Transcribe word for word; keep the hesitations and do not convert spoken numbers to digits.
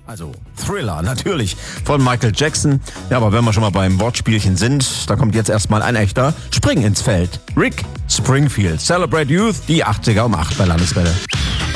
Also Thriller, natürlich, von Michael Jackson. Ja, aber wenn wir schon mal beim Wortspielchen sind, da kommt jetzt erstmal ein echter Spring ins Feld. Rick Springfield, Celebrate Youth, die achtziger um acht bei Landeswelle.